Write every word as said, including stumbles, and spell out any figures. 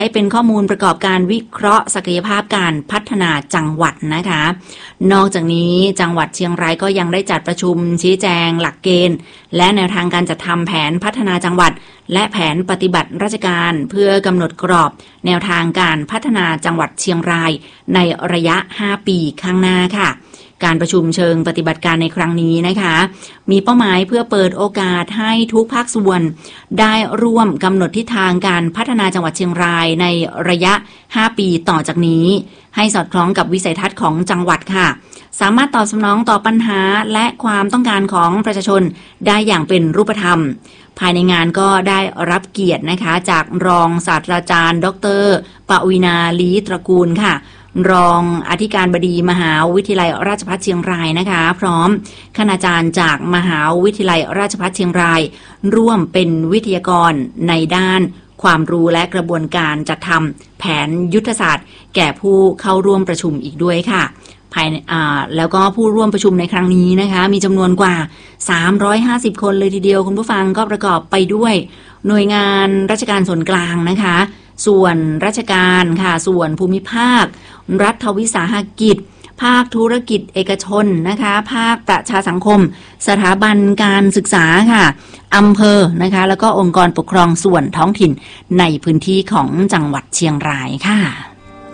ให้เป็นข้อมูลประกอบการวิเคราะห์ศักยภาพการพัฒนาจังหวัดนะคะนอกจากนี้จังหวัดเชียงรายก็ยังได้จัดประชุมชี้แจงหลักเกณฑ์และแนวทางการจัดทำแผนพัฒนาจังหวัดและแผนปฏิบัติราชการเพื่อกำหนดกรอบแนวทางการพัฒนาจังหวัดเชียงรายในระยะห้าปีข้างหน้าค่ะการประชุมเชิงปฏิบัติการในครั้งนี้นะคะมีเป้าหมายเพื่อเปิดโอกาสให้ทุกภาคส่วนได้ร่วมกำหนดทิศทางการพัฒนาจังหวัดเชียงรายในระยะห้าปีต่อจากนี้ให้สอดคล้องกับวิสัยทัศน์ของจังหวัดค่ะสามารถตอบสนองต่อปัญหาและความต้องการของประชาชนได้อย่างเป็นรูปธรรมภายในงานก็ได้รับเกียรตินะคะจากรองศาสตราจารย์ดร.ปวีณา ลีตระกูลค่ะรองอธิการบดีมหาวิทยาลัยราชภัฏเชียงรายนะคะพร้อมคณาจารย์จากมหาวิทยาลัยราชภัฏเชียงรายร่วมเป็นวิทยากรในด้านความรู้และกระบวนการจัดทำแผนยุทธศาสตร์แก่ผู้เข้าร่วมประชุมอีกด้วยค่ะภายอ่าแล้วก็ผู้ร่วมประชุมในครั้งนี้นะคะมีจำนวนกว่าสามร้อยห้าสิบคนเลยทีเดียวคุณผู้ฟังก็ประกอบไปด้วยหน่วยงานราชการส่วนกลางนะคะส่วนราชการค่ะส่วนภูมิภาครัฐวิสาหกิจภาคธุรกิจเอกชนนะคะภาคประชาสังคมสถาบันการศึกษาค่ะอำเภอนะคะแล้วก็องค์กรปกครองส่วนท้องถิ่นในพื้นที่ของจังหวัดเชียงรายค่ะ